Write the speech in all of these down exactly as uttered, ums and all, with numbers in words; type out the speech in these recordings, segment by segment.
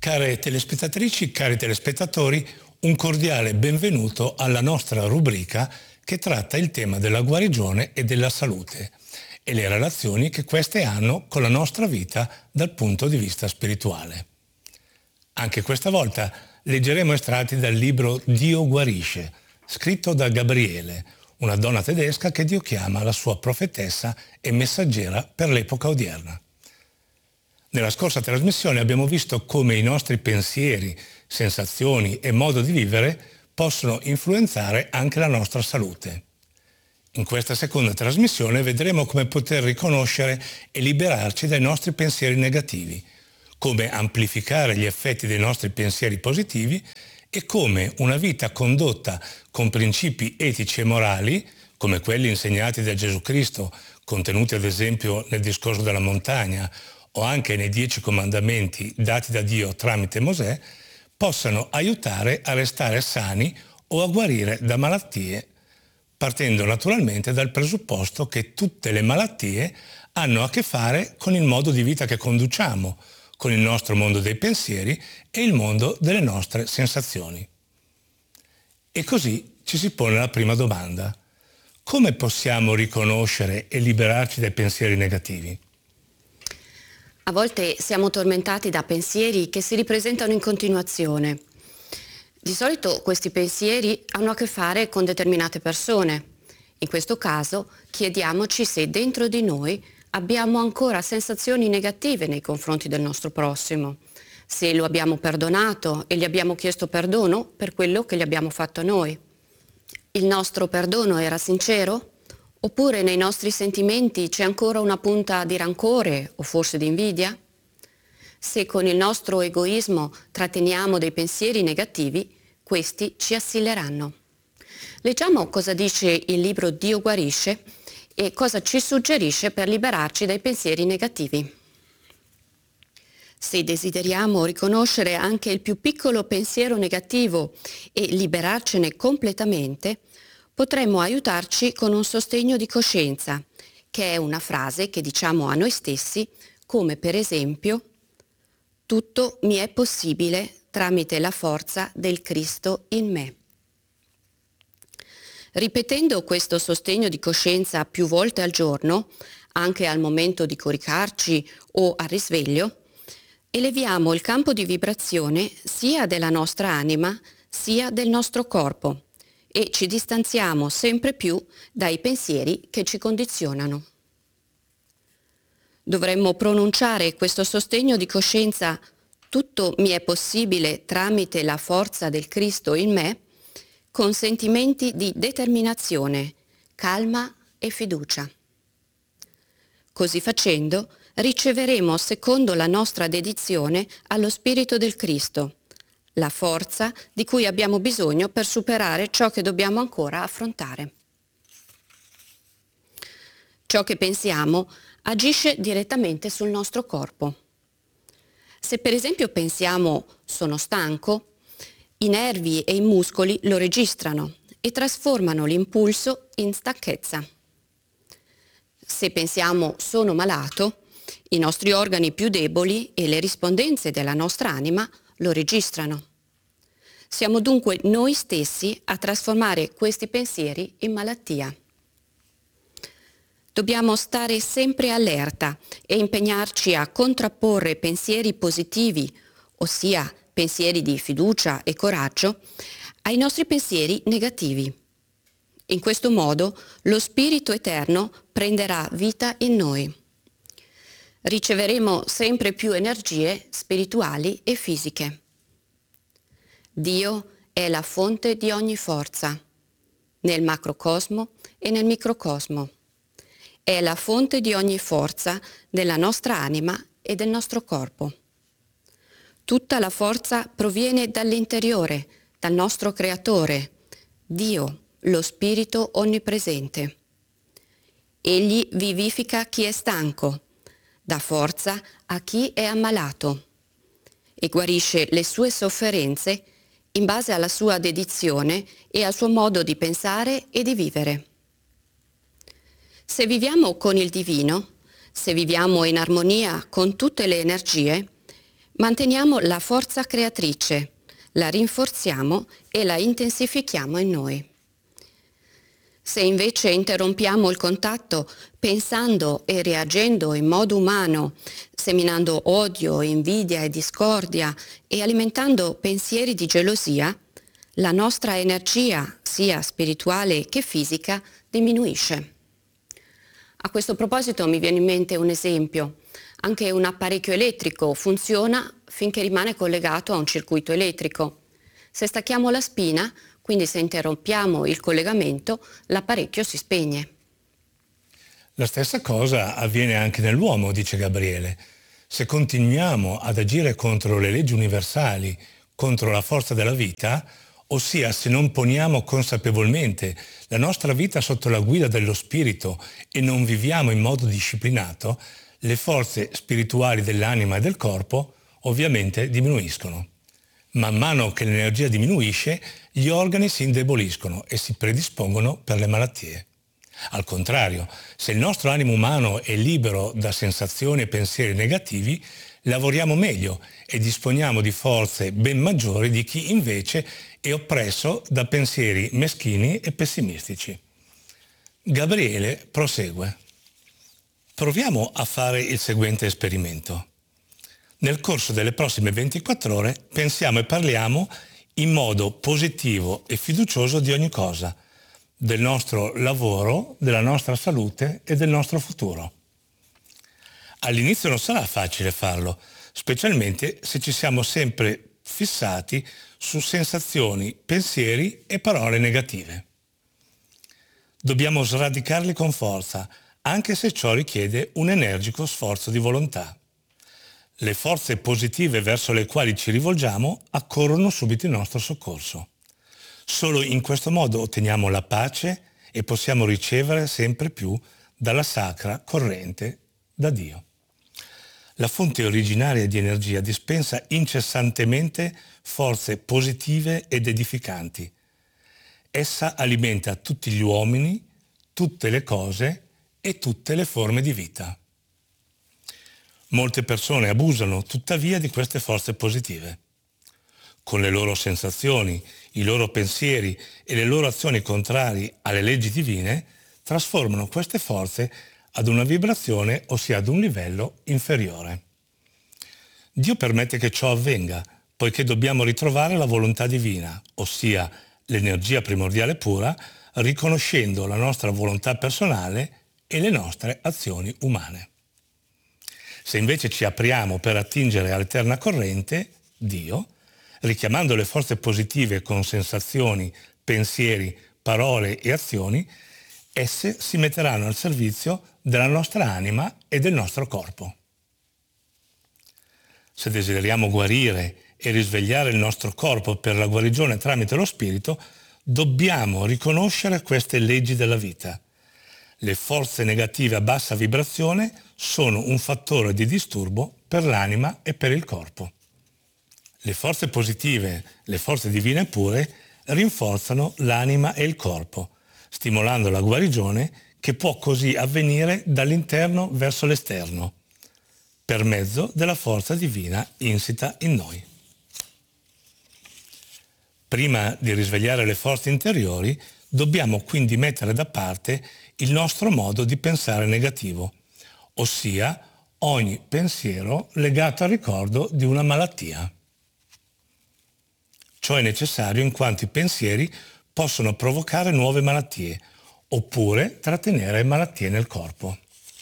Care telespettatrici, cari telespettatori, un cordiale benvenuto alla nostra rubrica che tratta il tema della guarigione e della salute e le relazioni che queste hanno con la nostra vita dal punto di vista spirituale. Anche questa volta leggeremo estratti dal libro Dio guarisce, scritto da Gabriele, una donna tedesca che Dio chiama la sua profetessa e messaggera per l'epoca odierna. Nella scorsa trasmissione abbiamo visto come i nostri pensieri, sensazioni e modo di vivere possono influenzare anche la nostra salute. In questa seconda trasmissione vedremo come poter riconoscere e liberarci dai nostri pensieri negativi, come amplificare gli effetti dei nostri pensieri positivi e come una vita condotta con principi etici e morali, come quelli insegnati da Gesù Cristo, contenuti ad esempio nel discorso della montagna o anche nei dieci comandamenti dati da Dio tramite Mosè, possano aiutare a restare sani o a guarire da malattie, partendo naturalmente dal presupposto che tutte le malattie hanno a che fare con il modo di vita che conduciamo, con il nostro mondo dei pensieri e il mondo delle nostre sensazioni. E così ci si pone la prima domanda: come possiamo riconoscere e liberarci dai pensieri negativi? A volte siamo tormentati da pensieri che si ripresentano in continuazione. Di solito questi pensieri hanno a che fare con determinate persone. In questo caso chiediamoci se dentro di noi abbiamo ancora sensazioni negative nei confronti del nostro prossimo, se lo abbiamo perdonato e gli abbiamo chiesto perdono per quello che gli abbiamo fatto noi. Il nostro perdono era sincero? Oppure nei nostri sentimenti c'è ancora una punta di rancore o forse di invidia? Se con il nostro egoismo tratteniamo dei pensieri negativi, questi ci assilleranno. Leggiamo cosa dice il libro Dio guarisce e cosa ci suggerisce per liberarci dai pensieri negativi. Se desideriamo riconoscere anche il più piccolo pensiero negativo e liberarcene completamente, potremmo aiutarci con un sostegno di coscienza, che è una frase che diciamo a noi stessi, come per esempio: tutto mi è possibile tramite la forza del Cristo in me. Ripetendo questo sostegno di coscienza più volte al giorno, anche al momento di coricarci o al risveglio, eleviamo il campo di vibrazione sia della nostra anima sia del nostro corpo e ci distanziamo sempre più dai pensieri che ci condizionano. Dovremmo pronunciare questo sostegno di coscienza: tutto mi è possibile tramite la forza del Cristo in me, con sentimenti di determinazione, calma e fiducia. Così facendo riceveremo, secondo la nostra dedizione, allo Spirito del Cristo, la forza di cui abbiamo bisogno per superare ciò che dobbiamo ancora affrontare. Ciò che pensiamo agisce direttamente sul nostro corpo. Se per esempio pensiamo sono stanco, i nervi e i muscoli lo registrano e trasformano l'impulso in stanchezza. Se pensiamo sono malato, i nostri organi più deboli e le rispondenze della nostra anima lo registrano. Siamo dunque noi stessi a trasformare questi pensieri in malattia. Dobbiamo stare sempre allerta e impegnarci a contrapporre pensieri positivi, ossia pensieri di fiducia e coraggio, ai nostri pensieri negativi. In questo modo lo Spirito Eterno prenderà vita in noi. Riceveremo sempre più energie spirituali e fisiche. Dio è la fonte di ogni forza, nel macrocosmo e nel microcosmo. È la fonte di ogni forza della nostra anima e del nostro corpo. Tutta la forza proviene dall'interiore, dal nostro Creatore, Dio, lo Spirito Onnipresente. Egli vivifica chi è stanco, dà forza a chi è ammalato e guarisce le sue sofferenze in base alla sua dedizione e al suo modo di pensare e di vivere. Se viviamo con il divino, se viviamo in armonia con tutte le energie, Manteniamo la forza creatrice, la rinforziamo e la intensifichiamo in noi. Se invece interrompiamo il contatto pensando e reagendo in modo umano, seminando odio, invidia e discordia e alimentando pensieri di gelosia, la nostra energia, sia spirituale che fisica, diminuisce. A questo proposito mi viene in mente un esempio. Anche un apparecchio elettrico funziona finché rimane collegato a un circuito elettrico. Se stacchiamo la spina, quindi se interrompiamo il collegamento, l'apparecchio si spegne. La stessa cosa avviene anche nell'uomo, dice Gabriele. Se continuiamo ad agire contro le leggi universali, contro la forza della vita, ossia se non poniamo consapevolmente la nostra vita sotto la guida dello spirito e non viviamo in modo disciplinato, le forze spirituali dell'anima e del corpo ovviamente diminuiscono. Man mano che l'energia diminuisce, gli organi si indeboliscono e si predispongono per le malattie. Al contrario, se il nostro animo umano è libero da sensazioni e pensieri negativi, lavoriamo meglio e disponiamo di forze ben maggiori di chi invece è oppresso da pensieri meschini e pessimistici. Gabriele prosegue. Proviamo a fare il seguente esperimento. Nel corso delle prossime ventiquattro ore pensiamo e parliamo in modo positivo e fiducioso di ogni cosa, del nostro lavoro, della nostra salute e del nostro futuro. All'inizio non sarà facile farlo, specialmente se ci siamo sempre fissati su sensazioni, pensieri e parole negative. Dobbiamo sradicarli con forza, anche se ciò richiede un energico sforzo di volontà. Le forze positive verso le quali ci rivolgiamo accorrono subito in nostro soccorso. Solo in questo modo otteniamo la pace e possiamo ricevere sempre più dalla sacra corrente da Dio. La fonte originaria di energia dispensa incessantemente forze positive ed edificanti. Essa alimenta tutti gli uomini, tutte le cose e tutte le forme di vita. Molte persone abusano tuttavia di queste forze positive. Con le loro sensazioni, i loro pensieri e le loro azioni contrarie alle leggi divine, trasformano queste forze ad una vibrazione, ossia ad un livello inferiore. Dio permette che ciò avvenga, poiché dobbiamo ritrovare la volontà divina, ossia l'energia primordiale pura, riconoscendo la nostra volontà personale e le nostre azioni umane. Se invece ci apriamo per attingere all'eterna corrente, Dio, richiamando le forze positive con sensazioni, pensieri, parole e azioni, esse si metteranno al servizio della nostra anima e del nostro corpo. Se desideriamo guarire e risvegliare il nostro corpo per la guarigione tramite lo spirito, dobbiamo riconoscere queste leggi della vita. Le forze negative a bassa vibrazione sono un fattore di disturbo per l'anima e per il corpo. Le forze positive, le forze divine pure, rinforzano l'anima e il corpo, stimolando la guarigione che può così avvenire dall'interno verso l'esterno, per mezzo della forza divina insita in noi. Prima di risvegliare le forze interiori, dobbiamo quindi mettere da parte il nostro modo di pensare negativo, ossia ogni pensiero legato al ricordo di una malattia. Ciò è necessario in quanto i pensieri possono provocare nuove malattie, oppure trattenere malattie nel corpo.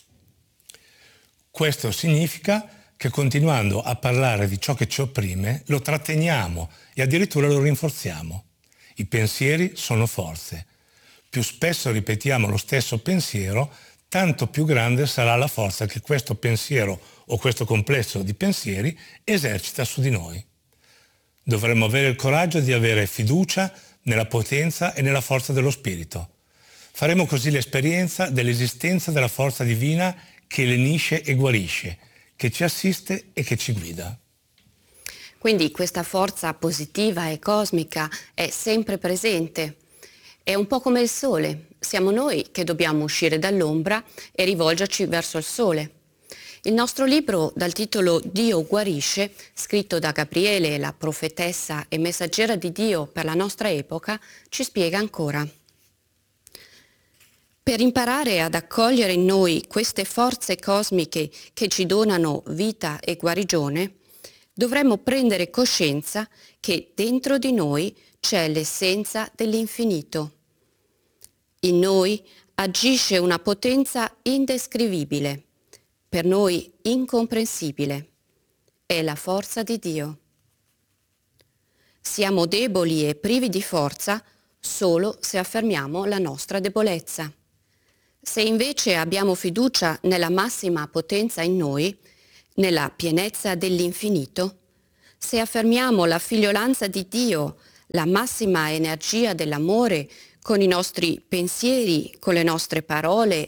Questo significa che continuando a parlare di ciò che ci opprime, lo tratteniamo e addirittura lo rinforziamo. I pensieri sono forze. Più spesso ripetiamo lo stesso pensiero, tanto più grande sarà la forza che questo pensiero o questo complesso di pensieri esercita su di noi. Dovremmo avere il coraggio di avere fiducia nella potenza e nella forza dello spirito. Faremo così l'esperienza dell'esistenza della forza divina che lenisce e guarisce, che ci assiste e che ci guida. Quindi questa forza positiva e cosmica è sempre presente. È un po' come il sole. Siamo noi che dobbiamo uscire dall'ombra e rivolgerci verso il sole. Il nostro libro dal titolo Dio guarisce, scritto da Gabriele, la profetessa e messaggera di Dio per la nostra epoca, ci spiega ancora. Per imparare ad accogliere in noi queste forze cosmiche che ci donano vita e guarigione, dovremmo prendere coscienza che dentro di noi c'è l'essenza dell'infinito. In noi agisce una potenza indescrivibile, per noi incomprensibile. È la forza di Dio. Siamo deboli e privi di forza solo se affermiamo la nostra debolezza. Se invece abbiamo fiducia nella massima potenza in noi, nella pienezza dell'infinito, se affermiamo la figliolanza di Dio, la massima energia dell'amore, con i nostri pensieri, con le nostre parole